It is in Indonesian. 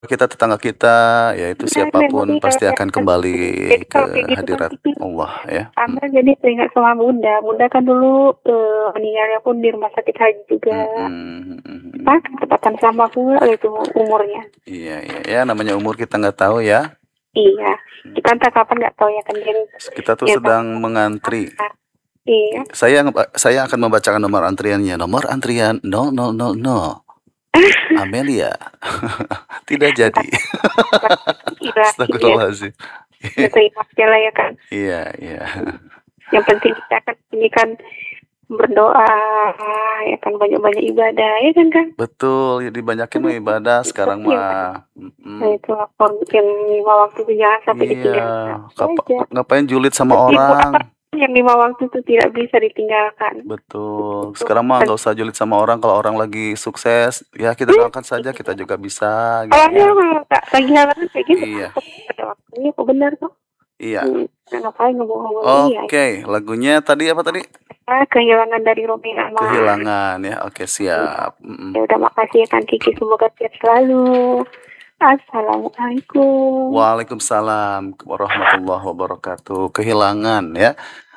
kita tetangga kita, yaitu Benar, memori siapapun kalau pasti yang akan kembali jadi ke kalau kayak gitu kan hadirat Kiki, Allah ya, Amel jadi teringat sama Bunda. Bunda kan dulu meninggalnya pun di rumah sakit haji juga. mhm mhm mhm. Pas ketepatan sama pula itu umurnya. Iya iya, ya namanya umur kita nggak tahu ya, Iya, kita mhm. entah kapan nggak tahu ya kan dia Kita tuh dia sedang tahu mengantri. apa. Iya. Saya akan membacakan nomor antriannya, nomor antrian 0000 Amelia. Tidak Entah jadi. ilahi ya. Astagfirullahaladzim. Udah terima aja lah ya kan. Iya iya. Yang penting kita kan ini kan berdoa ya kan banyak-banyak ibadah ya kan kan. Betul, ya dibanyakin mah ibadah sekarang Yang penting mah, nah mhm. itu lapor yang 5 waktu itu jangan sampai Iya, ditinggalkan aja. ngapain julid sama Setipu orang. apa yang 5 waktu itu tidak bisa ditinggalkan. Betul, Itu sekarang mah nggak penting. usah julid sama orang, kalau orang lagi sukses, ya kita doakan saja, kita juga bisa gitu Awalnya ya. kalau tak lagi halangan kayak gitu, Iya kok pada waktunya kok benar kok. iya. Ngapain ngomong-ngomong iya. Oke, lagunya tadi apa tadi? Kehilangan dari Romi Aman. Kehilangan ya, oke siap, mhm. Ya udah makasih ya kan Kiki, semoga sehat selalu. Assalamualaikum. Waalaikumsalam warahmatullahi wabarakatuh. Kehilangan ya.